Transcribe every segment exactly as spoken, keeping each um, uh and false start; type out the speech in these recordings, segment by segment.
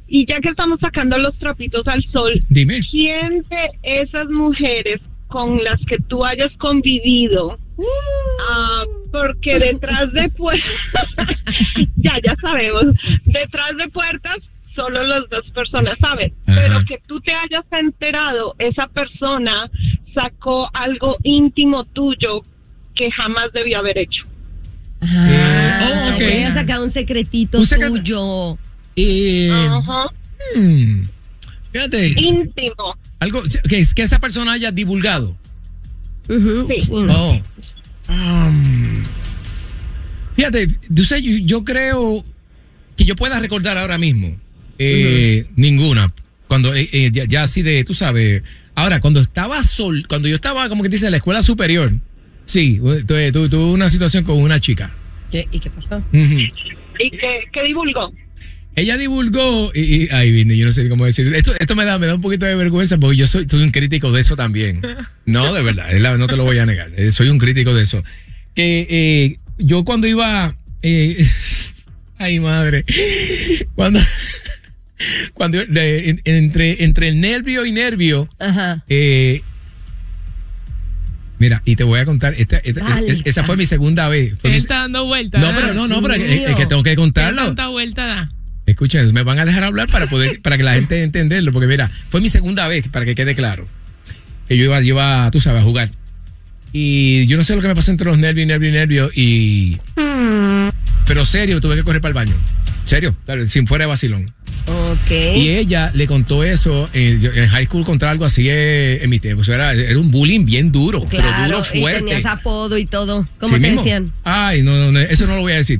y ya que estamos sacando los trapitos al sol, dime. ¿Quién de esas mujeres con las que tú hayas convivido? Uh. Uh, porque detrás de puertas, ya, ya sabemos, detrás de puertas solo las dos personas saben, ajá, pero que tú te hayas enterado, esa persona sacó algo íntimo tuyo que jamás debió haber hecho. Ajá. Eh, oh, okay. Que haya sacado un secretito un secret... tuyo. Eh, ajá. Hmm, fíjate. Íntimo. Algo que, que esa persona haya divulgado. Uh-huh. Sí. Oh. Um, fíjate, tú sabes, yo, yo creo que yo pueda recordar ahora mismo eh, uh-huh. ninguna. Cuando eh, eh, ya, ya así de, tú sabes. Ahora, cuando estaba sol, cuando yo estaba, como que dice, en la escuela superior, sí, tuve, tuve, tuve una situación con una chica. ¿Qué? ¿Y qué pasó? Uh-huh. ¿Y qué, qué divulgó? Ella divulgó, y, y ay, vine, yo no sé cómo decir. Esto, esto me da, me da un poquito de vergüenza porque yo soy, soy un crítico de eso también. No, de verdad, no te lo voy a negar. Soy un crítico de eso. Que eh, yo cuando iba, eh, ay madre, cuando, cuando de, en, entre, entre el nervio y nervio, ajá. Eh, mira, y te voy a contar, esta, esta, esta, esa fue mi segunda vez. Fue mi, está dando vueltas. No, pero no, no, pero es, es que tengo que contarlo. ¿Qué tanta vuelta da? Escuchen, me van a dejar hablar para poder, para que la gente entenderlo, porque mira, fue mi segunda vez, para que quede claro, que yo iba, yo iba, tú sabes, a jugar. Y yo no sé lo que me pasó entre los nervios y nervios y nervios, y... Pero serio, tuve que correr para el baño. Serio, sin fuera de vacilón. Ok. Y ella le contó eso, eh, en high school contra algo así eh, en mi tiempo. O sea, era, era un bullying bien duro, claro, pero duro, fuerte. Y tenías apodo y todo. ¿Cómo ¿Sí te mismo? decían? Ay, no, no, no, eso no lo voy a decir.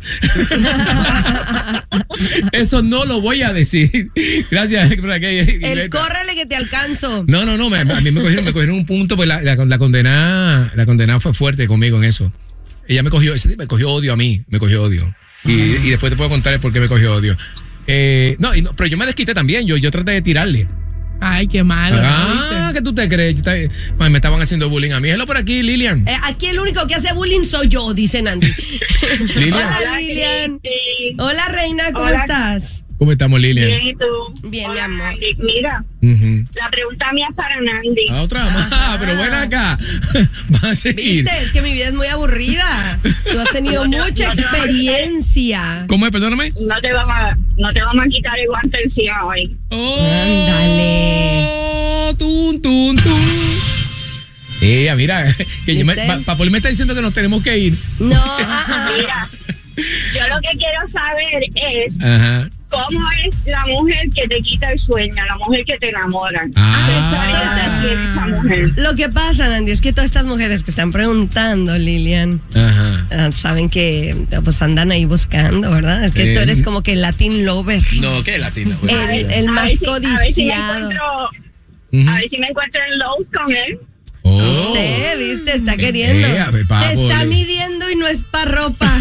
Eso no lo voy a decir. Gracias. El córrele que te alcanzo. No, no, no, me, a mí me cogieron, me cogieron un punto, pues la, la, la condena, la condena fue fuerte conmigo en eso. Ella me cogió, ese me cogió odio a mí, me cogió odio. Y, y después te puedo contar el por qué me cogió odio. Eh, no, y no, pero yo me desquité también, yo, yo traté de tirarle. Ay, qué malo. Ah, ¿qué tú te crees? Yo te, man, me estaban haciendo bullying a mí. Hello por aquí, Lilian. Eh, aquí el único que hace bullying soy yo, dice Nandy. Lilian. Hola, Lilian. Hola, reina, ¿cómo Hola. estás? ¿Cómo estamos, Lilian? Bien, ¿y tú? Bien, Hola, mi amor. Nandy. Mira, Uh-huh. la pregunta mía es para Nandy. A otra más, ah, pero ven acá. Vas a seguir. Viste, es que mi vida es muy aburrida. Tú has tenido No te- mucha no te- experiencia. ¿Cómo es? Perdóname. No te vamos a, no te vamos a quitar el guante encima hoy. Oh, Ándale. Tun, tun, tun. Ella, mira, que yo me, ¿Viste? pa, Papoli me está diciendo que nos tenemos que ir. No, ah, ah. Mira, yo lo que quiero saber es Ajá. cómo es la mujer que te quita el sueño, la mujer que te enamora. Ah. ¿Quién es esa mujer? Lo que pasa, Nandy, es que todas estas mujeres que están preguntando, Lilian, Ajá. ah, saben que pues andan ahí buscando, ¿verdad? Es que Eh, tú eres como que el Latin lover. No, ¿qué latino? El, el A más ver si- codiciado. A ver si me encuentro, Ujú. a ver si me encuentro en Lowe's con él. Oh. Usted, viste, está queriendo. Eh, a ver, Te Pablo, está le- midiendo y no es para ropa.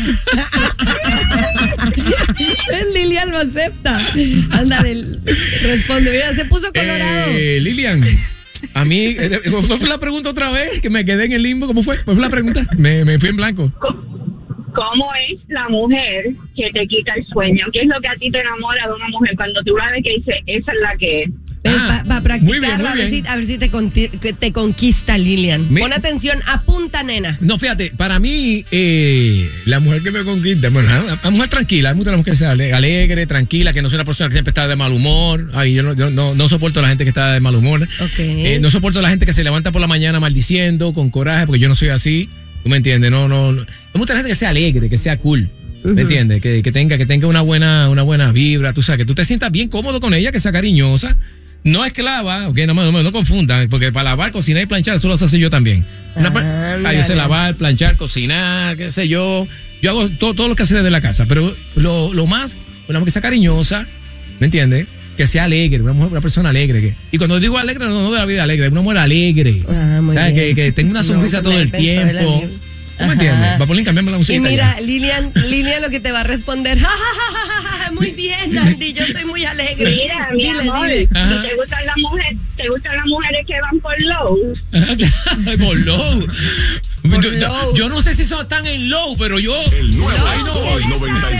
Lilian lo acepta. Ándale, responde. Mira, se puso colorado. Eh, Lilian, a mí, eh, ¿cuál fue la pregunta otra vez? Que me quedé en el limbo, ¿cómo fue? ¿Cuál fue la pregunta? Me, me fui en blanco. ¿Cómo es la mujer que te quita el sueño? ¿Qué es lo que a ti te enamora de una mujer? Cuando tú la ves que dice, esa es la que es. Ah, Va a muy bien, practicarla, muy a ver bien. si, a ver si te, conti- que te conquista, Lilian. Mi- Pon atención, apunta, nena. No, fíjate, para mí, eh, la mujer que me conquista, bueno, la, la mujer tranquila, me gusta la mujer que sea ale- alegre, tranquila, que no sea una persona que siempre está de mal humor. Ay, yo no, yo no, no soporto a la gente que está de mal humor. Ok. Eh, no soporto a la gente que se levanta por la mañana maldiciendo, con coraje, porque yo no soy así. ¿Tú me entiendes? No, no, no. Me gusta la gente que sea alegre, que sea cool. ¿Me Ujú. entiendes? Que, que tenga, que tenga una buena, una buena vibra, tú sabes, que tú te sientas bien cómodo con ella, que sea cariñosa. No esclava, ok, no me no, me- no confundan, porque para lavar, cocinar y planchar, eso lo sé yo también. Una per- Ándale. ah, yo sé lavar, planchar, cocinar, qué sé yo. Yo hago todo, todo lo que hace desde la casa, pero lo, lo más, una mujer que sea cariñosa, ¿me entiendes? Que sea alegre, una mujer, una persona alegre. Que, y cuando digo alegre, no, no de la vida alegre, una mujer alegre. Ah, muy ¿Sabes? bien. Que, que tenga una sonrisa No, todo me el pensó el tiempo. amigo. ¿Tú me Ajá. entiendes? Papolín, cambiame la música. Y mira, Lilian, Lilian lo que te va a responder, ja, ja, ja, ja, ja, muy bien, Andy, yo estoy muy alegre. Mira, mi Dile, amor, dile. ¿y Ajá. ¿te gustan las mujeres, te gustan las mujeres que van por Lowe's? Por low. Por yo, low. yo no sé si son tan en low, pero yo. El nuevo No. Sol noventa y